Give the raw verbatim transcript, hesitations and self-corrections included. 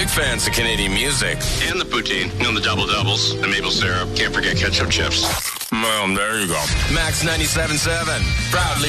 big fans of Canadian music. And the poutine. You know, the double-doubles, the maple syrup. Can't forget ketchup chips. Well, there you go. Max ninety-seven point seven, proudly